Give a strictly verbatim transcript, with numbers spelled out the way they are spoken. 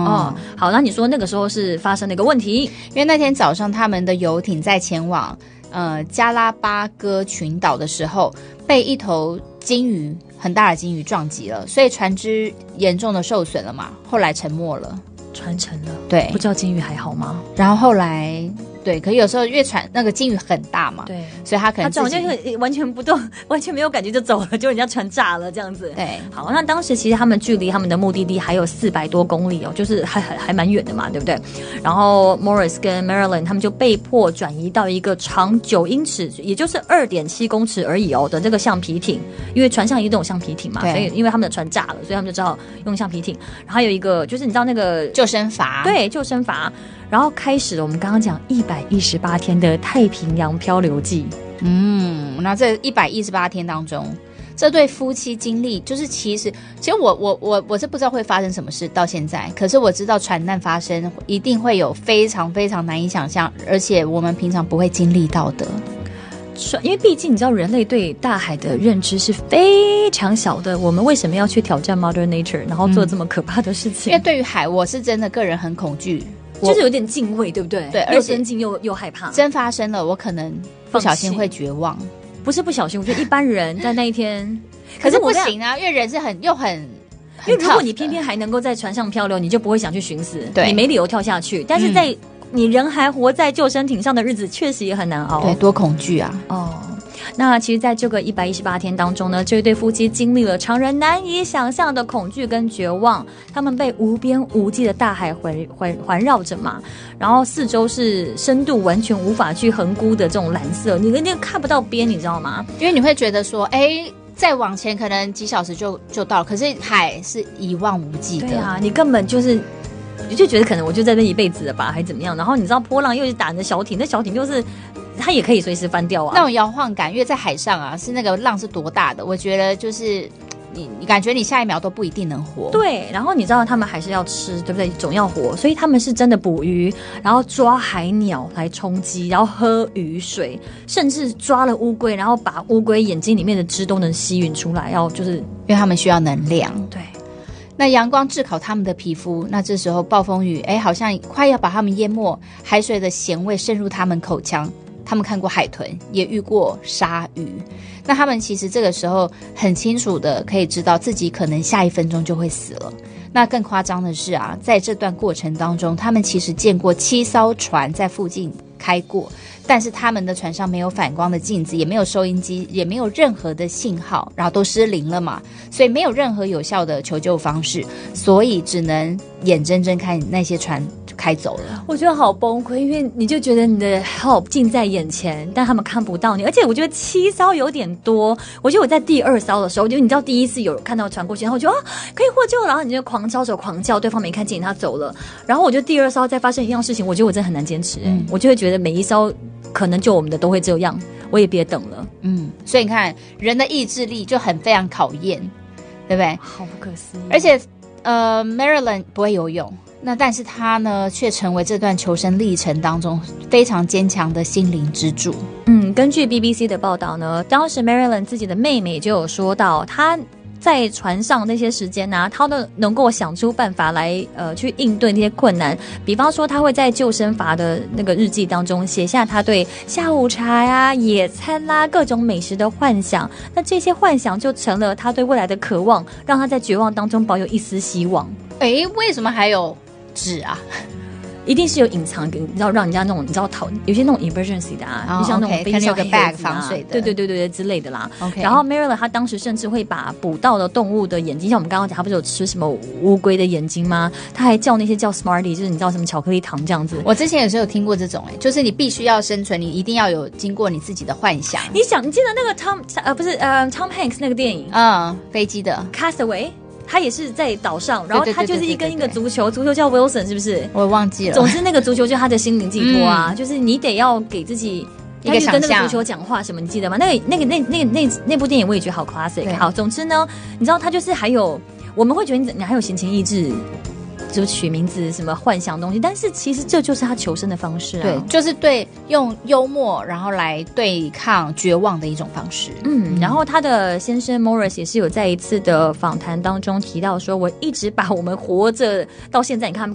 哦，好，那你说那个时候是发生了一个问题， 因为那天早上他们的游艇在前往呃加拉巴哥群岛的时候，被一头鲸鱼很大的鲸鱼撞击了，所以船只严重的受损了嘛，后来沉没了， 船沉了。 对， 不知道鲸鱼还好吗？ 然后后来对，可是有时候因为船那个鲸鱼很大嘛， 对， 所以他可能他撞就完全不动，完全没有感觉就走了，就人家船炸了这样子。 对， 好，那当时其实他们距离他们的目的地还有四百多公里哦，就是还还还蛮远的嘛，对不对？然后 Morris 跟 Marilyn 他们就被迫转移到一个长九英尺，也就是二点七公尺而已哦的这个橡皮艇，因为船上也都有橡皮艇嘛，所以因为他们的船炸了，所以他们就只好用橡皮艇。然后还有一个就是你知道那个救生筏， 对，救生筏。然后开始了我们刚刚讲一百一十八天的太平洋漂流记。 嗯，那这一百一十八天当中，这对夫妻经历就是其实其实我我我我是不知道会发生什么事到现在，可是我知道船难发生一定会有非常非常难以想象，而且我们平常不会经历到的。 因为毕竟你知道人类对大海的认知是非常小的，我们为什么要去挑战 Mother Nature 然后做这么可怕的事情？ 嗯、因为对于海我是真的个人很恐惧， 就是有点敬畏，对不对？ 对， 又尊敬又又害怕。 真发生了，我可能不小心会绝望。 不是不小心，我觉得一般人在那一天， 可是不行啊，因为人是很又很， 因为如果你偏偏还能够在船上漂流，你就不会想去寻死， 对， 你没理由跳下去。但是在、嗯、你人还活在救生艇上的日子，确实也很难熬。 对，多恐惧啊！ 哦。那其实在这个一百一十八天当中呢，这对夫妻经历了常人难以想象的恐惧跟绝望，他们被无边无际的大海环环环绕着嘛，然后四周是深度完全无法去横估的这种蓝色，你你看不到边，你知道吗？ 因为你会觉得说哎，再往前可能几小时就就到了，可是海是一望无际的。 对啊，你根本就是你就觉得可能我就在那一辈子了吧，还怎么样？然后你知道波浪又是打你的小艇，那小艇就是它也可以随时翻掉啊， 那种摇晃感，因为在海上啊，是那个浪是多大的，我觉得就是你你感觉你下一秒都不一定能活。 对，然后你知道他们还是要吃，对不对？总要活，所以他们是真的捕鱼，然后抓海鸟来充饥，然后喝雨水，甚至抓了乌龟，然后把乌龟眼睛里面的汁都能吸吮出来，要就是因为他们需要能量。 对。 那阳光炙烤他们的皮肤，那这时候暴风雨哎，好像快要把他们淹没，海水的咸味渗入他们口腔，他们看过海豚，也遇过鲨鱼，那他们其实这个时候很清楚的可以知道自己可能下一分钟就会死了。那更夸张的是啊，在这段过程当中，他们其实见过七艘船在附近开过，但是他们的船上没有反光的镜子，也没有收音机，也没有任何的信号，然后都失灵了嘛，所以没有任何有效的求救方式，所以只能眼睁睁看那些船开走了。 我觉得好崩溃，因为你就觉得你的 help 近在眼前，但他们看不到你，而且我觉得七艘有点多。我觉得我在第二艘的时候，就你知道第一次有看到船过去，然后我就啊可以获救了，然后你就狂招手狂叫，对方没看见他走了。然后我觉得第二艘再发生一样事情，我觉得我真的很难坚持、嗯、我就会觉得每一艘可能救我们的都会这样，我也别等了。 嗯，所以你看人的意志力就很非常考验，对不对？ 好不可思议。 而且呃 Marilyn 不会游泳，那但是他呢却成为这段求生历程当中非常坚强的心灵支柱。 嗯，根据 B B C 的报道呢，当时 Marilyn 自己的妹妹就有说到，她在船上那些时间啊，他都能够想出办法来呃去应对那些困难。比方说他会在救生筏的那个日记当中写下他对下午茶呀、野餐啦、各种美食的幻想，那这些幻想就成了他对未来的渴望，让他在绝望当中保有一丝希望。 诶，为什么还有纸啊？ 一定是有隐藏，你知道让人家那种你知道逃有些那种 emergency 的啊， 哦、 就像那种飞机上有个 bag 防水的， 对对对对对之类的啦。 Okay. 然后 Marilyn 她当时甚至会把捕到的动物的眼睛，像我们刚刚讲，她不是有吃什么乌龟的眼睛吗？她还叫那些叫 Smarty， 就是你知道什么巧克力糖这样子。 我之前有时候有听过这种、欸，就是你必须要生存，你一定要有经过你自己的幻想。 你想，你记得那个 Tom 呃不是呃 Tom Hanks 那个电影， 嗯，飞机的 Castaway。他也是在岛上，然后他就是一根一个足球，足球叫 Wilson 是不是？ 我忘记了。 总之那个足球就是他的心灵寄托啊、嗯，就是你得要给自己一个想象，跟那个足球讲话什么，你记得吗？那个那个那那那那部电影我也觉得好 classic。好，总之呢，你知道他就是还有我们会觉得你你还有闲情逸致。就取名字什么幻想东西，但是其实这就是他求生的方式啊。 对，就是对用幽默然后来对抗绝望的一种方式。 嗯，然后他的先生 Morris 也是有在一次的访谈当中提到说，我一直把我们活着到现在，你看